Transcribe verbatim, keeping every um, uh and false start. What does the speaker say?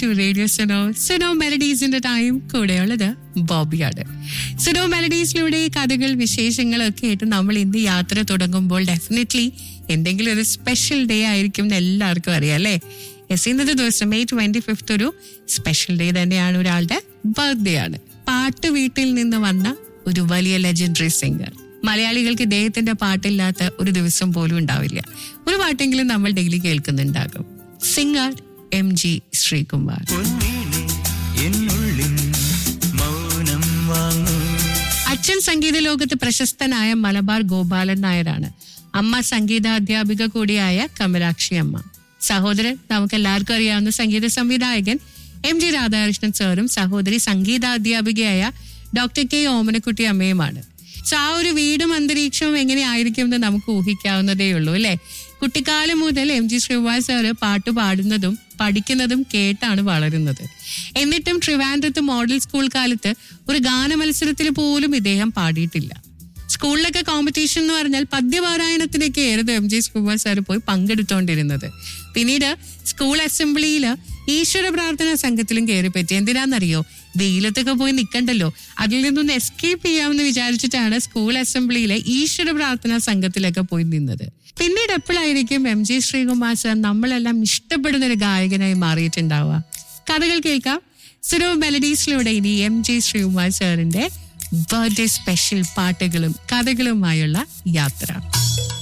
To radio Suno Suno മെലഡീസിന്റെ time. കൂടെയുള്ളത് ബോബിയാണ്. സുനോ മെലഡീസിലൂടെ കഥകൾ വിശേഷങ്ങളൊക്കെ ആയിട്ട് നമ്മൾ ഇന്ന് യാത്ര തുടങ്ങുമ്പോൾ ഡെഫിനറ്റ്ലി എന്തെങ്കിലും ഒരു സ്പെഷ്യൽ ഡേ ആയിരിക്കും എന്ന് എല്ലാവർക്കും അറിയാം അല്ലേ? യെസ്, ഇന്നത്തെ ദിവസം മെയ് ട്വന്റി ഫിഫ്ത്ത് ഒരു സ്പെഷ്യൽ ഡേ തന്നെയാണ്. ഒരാളുടെ ബർത്ത്ഡേ ആണ്. പാട്ട് വീട്ടിൽ നിന്ന് വന്ന ഒരു വലിയ ലെജൻഡറി സിംഗർ. മലയാളികൾക്ക് ഇദ്ദേഹത്തിന്റെ പാട്ടില്ലാത്ത ഒരു ദിവസം പോലും ഉണ്ടാവില്ല. ഒരു പാട്ടെങ്കിലും നമ്മൾ daily കേൾക്കുന്നുണ്ടാകും. Singer M G Sreekumar. അച്ഛൻ സംഗീത ലോകത്ത് പ്രശസ്തനായ മലബാർ ഗോപാലൻ നായരാണ്. അമ്മ സംഗീത അധ്യാപിക കൂടിയായ കമലാക്ഷി അമ്മ. സഹോദരൻ നമുക്ക് എല്ലാവർക്കും അറിയാവുന്ന സംഗീത സംവിധായകൻ എം ജി രാധാകൃഷ്ണൻ സാറും സഹോദരി സംഗീതാധ്യാപികയായ ഡോക്ടർ കെ ഓമനക്കുട്ടി അമ്മയുമാണ്. സോ ആ ഒരു വീടും അന്തരീക്ഷവും എങ്ങനെയായിരിക്കും എന്ന് നമുക്ക് ഊഹിക്കാവുന്നതേ ഉള്ളൂ അല്ലെ? കുട്ടിക്കാലം മുതൽ എം ജി ശ്രീകുമാർ സാറ് പാട്ട് പാടുന്നതും പഠിക്കുന്നതും കേട്ടാണ് വളരുന്നത്. എന്നിട്ടും ട്രിവാൻഡ്രത്ത് മോഡൽ സ്കൂൾ കാലത്ത് ഒരു ഗാന മത്സരത്തിൽ പോലും ഇദ്ദേഹം പാടിയിട്ടില്ല. സ്കൂളിലൊക്കെ കോമ്പറ്റീഷൻ എന്ന് പറഞ്ഞാൽ പദ്യപാരായണത്തിനൊക്കെ ആയിരുന്നു എം ജി ശ്രീകുമാർ സാറ് പോയി പങ്കെടുത്തോണ്ടിരുന്നത്. പിന്നീട് സ്കൂൾ അസംബ്ലിയിൽ ഈശ്വര പ്രാർത്ഥനാ സംഘത്തിലും കയറി പറ്റി. എന്തിനാന്നറിയോ? വെയിലത്തൊക്കെ പോയി നിൽക്കണ്ടല്ലോ, അതിൽ നിന്നൊന്ന് എസ്കേപ്പ് ചെയ്യാമെന്ന് വിചാരിച്ചിട്ടാണ് സ്കൂൾ അസംബ്ലിയിലെ ഈശ്വര പ്രാർത്ഥനാ സംഘത്തിലൊക്കെ പോയി നിന്നത്. പിന്നീട് എപ്പോഴായിരിക്കും എം ജി ശ്രീകുമാർ സാർ നമ്മളെല്ലാം ഇഷ്ടപ്പെടുന്ന ഒരു ഗായകനായി മാറിയിട്ടുണ്ടാവുക? കഥകൾ കേൾക്കാം സുനോ മെലഡീസിലൂടെ. ഇനി എം ജി ശ്രീകുമാർ സാറിന്റെ ബർത്ത്ഡേ സ്പെഷ്യൽ പാട്ടുകളും കഥകളുമായുള്ള യാത്ര.